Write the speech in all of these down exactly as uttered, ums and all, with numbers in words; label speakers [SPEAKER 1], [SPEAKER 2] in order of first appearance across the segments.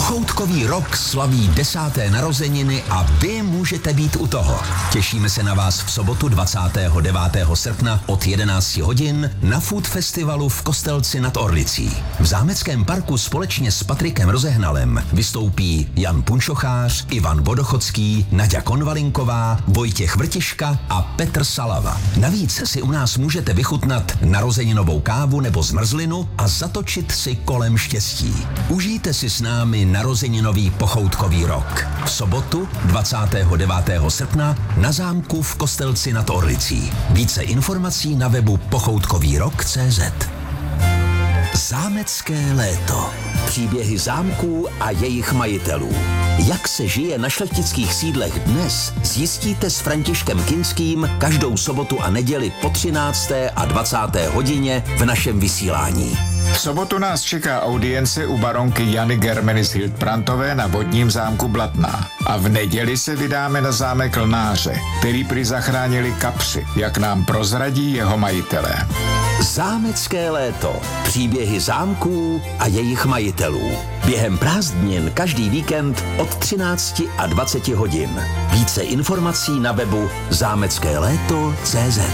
[SPEAKER 1] Pochoutkový rok slaví desáté narozeniny a vy můžete být u toho. Těšíme se na vás v sobotu dvacátého devátého srpna od jedenácti hodin na Food Festivalu v Kostelci nad Orlicí. V Zámeckém parku společně s Patrikem Rozehnalem vystoupí Jan Punčochář, Ivan Vodochodský, Naďa Konvalinková, Vojtěch Vrtiška a Petr Salava. Navíc si u nás můžete vychutnat narozeninovou kávu nebo zmrzlinu a zatočit si kolem štěstí. Užijte si s námi narozeninový pochoutkový rok. V sobotu dvacátého devátého srpna na zámku v Kostelci nad Orlicí. Více informací na webu pochoutkový rok tečka cé zet. Zámecké léto. Příběhy zámků a jejich majitelů. Jak se žije na šlechtických sídlech dnes, zjistíte s Františkem Kinským každou sobotu a neděli po třinácté a dvacáté hodině v našem vysílání.
[SPEAKER 2] V sobotu nás čeká audience u baronky Jany Germenis Hildbrandtové na vodním zámku Blatná. A v neděli se vydáme na zámek Lnáře, který prý zachránili kapři, jak nám prozradí jeho majitelé.
[SPEAKER 1] Zámecké léto. Příběhy zámků a jejich majitelů. Během prázdnin každý víkend od třinácti a dvaceti hodin. Více informací na webu zámecké léto tečka cé zet.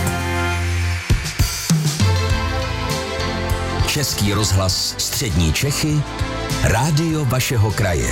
[SPEAKER 1] Český rozhlas Střední Čechy, rádio vašeho kraje.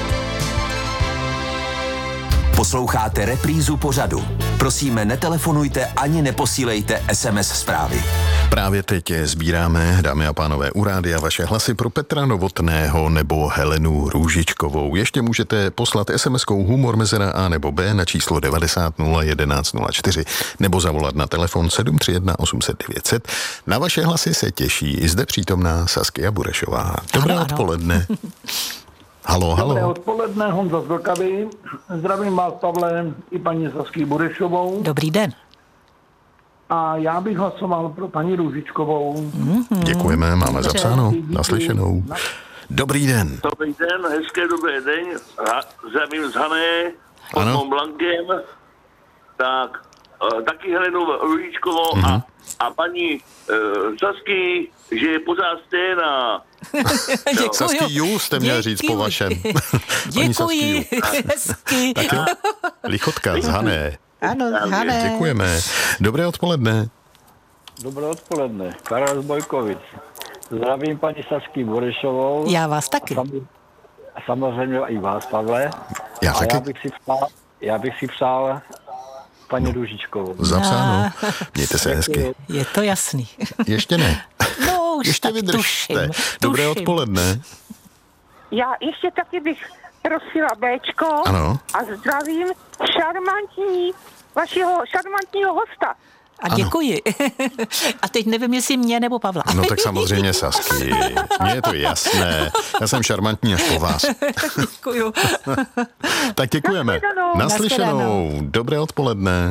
[SPEAKER 1] Posloucháte reprízu pořadu. Prosíme, netelefonujte ani neposílejte es em es zprávy.
[SPEAKER 3] Právě teď sbíráme, dámy a pánové, u rádia vaše hlasy pro Petra Novotného nebo Helenu Růžičkovou. Ještě můžete poslat es em eskou humor mezera A nebo B na číslo devadesát nula jedenáct nula čtyři nebo zavolat na telefon sedm tři jedna osm set devět set. Na vaše hlasy se těší i zde přítomná Saskia Burešová. Dobré ano, odpoledne. Ano. Halo, halo.
[SPEAKER 4] Dobré odpoledne, Honza z Vltavy. Zdravím vás, Pavle, i paní Saskii Burešovou.
[SPEAKER 5] Dobrý den.
[SPEAKER 4] A já bych hlasoval pro paní Růžičkovou.
[SPEAKER 3] Mm-hmm. Děkujeme, máme
[SPEAKER 5] Dobře.
[SPEAKER 3] zapsáno, naslyšenou. Dobrý den.
[SPEAKER 6] Dobrý den, hezké dobrý den. Zdravím z Hané, pod Mont Blancem. Tak, uh, taky Helenu Růžičkovou mm-hmm. a, a paní uh, Saskii, že je pořád stejná.
[SPEAKER 5] Děkuju.
[SPEAKER 3] Saskiju jste měl říct po vašem.
[SPEAKER 5] Děkuji. Hezky.
[SPEAKER 3] Tak jo, Lichotka z Hané.
[SPEAKER 5] Ano, Hané.
[SPEAKER 3] Děkujeme. Dobré odpoledne.
[SPEAKER 7] Dobré odpoledne. Karel z Bojkovic. Zdravím paní Saskii Burešovou.
[SPEAKER 5] Já vás taky.
[SPEAKER 7] A samozřejmě i vás, Pavle.
[SPEAKER 3] Já
[SPEAKER 7] a
[SPEAKER 3] taky.
[SPEAKER 7] Já bych si psal, já bych si psal paní Růžičkovou.
[SPEAKER 3] Zapsáno. Mějte se hezky.
[SPEAKER 5] Je to jasný.
[SPEAKER 3] Ještě ne.
[SPEAKER 5] No už
[SPEAKER 3] ještě
[SPEAKER 5] tak
[SPEAKER 3] vydržte.
[SPEAKER 5] tuším.
[SPEAKER 3] Dobré
[SPEAKER 5] tuším.
[SPEAKER 3] odpoledne.
[SPEAKER 8] Já ještě taky bych prosila Béčko
[SPEAKER 3] Ano.
[SPEAKER 8] a zdravím šarmantní, vašeho šarmantního hosta.
[SPEAKER 5] A děkuji. A teď nevím, jestli mě nebo Pavla.
[SPEAKER 3] No tak samozřejmě Sasky. Mně je to jasné. Já jsem šarmantní až po vás.
[SPEAKER 5] Děkuju.
[SPEAKER 3] Tak děkujeme.
[SPEAKER 8] Naslyšenou.
[SPEAKER 3] Naslyšenou. Dobré odpoledne.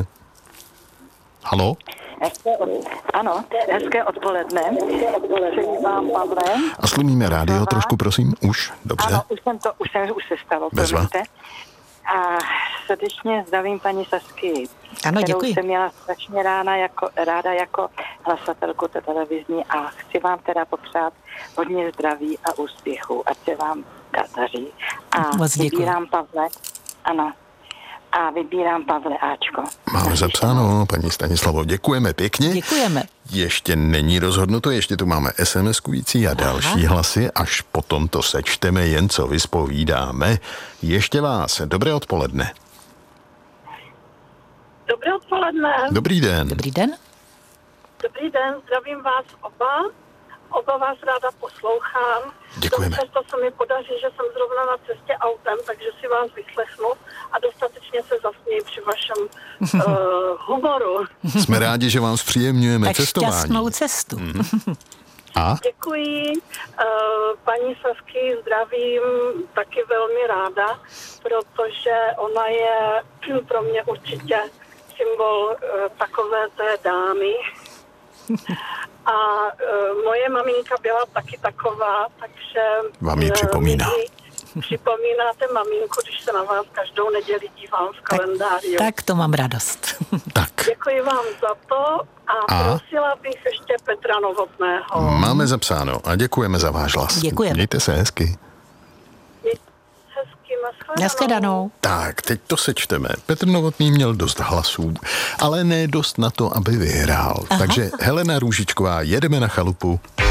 [SPEAKER 3] Halo?
[SPEAKER 8] Hezké, ano, hezké odpoledne. Přeji vám, Pavle.
[SPEAKER 3] A slumíme rádio trošku, prosím. Už? Dobře.
[SPEAKER 8] Ano, už jsem to, už, jsem, už se stalo.
[SPEAKER 3] Bezva.
[SPEAKER 8] Víte. A srdečně zdravím paní Saskii,
[SPEAKER 5] Ano,
[SPEAKER 8] kterou
[SPEAKER 5] děkuji.
[SPEAKER 8] jsem měla strašně ráda jako, ráda jako hlasatelku televizní a chci vám teda popřát hodně zdraví a úspěchu, ať se vám daří. A
[SPEAKER 5] Moc děkuji.
[SPEAKER 8] vybírám Pavle, ano, a vybírám Pavle Ačko.
[SPEAKER 3] Máme zapsáno, paní Stanislavo, děkujeme pěkně.
[SPEAKER 5] Děkujeme.
[SPEAKER 3] Ještě není rozhodnuto, ještě tu máme SMSkující a další Aha. hlasy, až potom to sečteme, jen co vyspovídáme. Ještě vás, dobré odpoledne.
[SPEAKER 8] Dobré odpoledne.
[SPEAKER 3] Dobrý den.
[SPEAKER 5] Dobrý den.
[SPEAKER 8] Dobrý den, zdravím vás oba. Oba vás ráda poslouchám.
[SPEAKER 3] Děkujeme.
[SPEAKER 8] To se mi podaří, že jsem zrovna na cestě autem, takže si vás vyslechnu a dostatečně se zasměji při vašem uh, humoru.
[SPEAKER 3] Jsme rádi, že vám zpříjemňujeme
[SPEAKER 5] Tak
[SPEAKER 3] cestování.
[SPEAKER 5] šťastnou cestu.
[SPEAKER 3] Mm. A?
[SPEAKER 8] Děkuji. Uh, paní Saskii zdravím taky velmi ráda, protože ona je pro mě určitě symbol uh, takové té dámy. A uh, moje maminka byla taky taková, takže...
[SPEAKER 3] Vám ji připomíná.
[SPEAKER 8] Uh, připomínáte maminku, když se na vás každou neděli dívám v kalendáři.
[SPEAKER 5] Tak, tak to mám radost.
[SPEAKER 3] Tak.
[SPEAKER 8] Děkuji vám za to a,
[SPEAKER 3] A?
[SPEAKER 8] prosila bych ještě Petra Novotného.
[SPEAKER 3] Máme zapsáno a děkujeme za váš hlas.
[SPEAKER 5] Děkujeme.
[SPEAKER 3] Mějte se hezky.
[SPEAKER 8] nashledanou.
[SPEAKER 5] Nashledanou.
[SPEAKER 3] Tak, teď to sečteme. Petr Novotný měl dost hlasů, ale ne dost na to, aby vyhrál. Aha. Takže Helena Růžičková, jedeme na chalupu.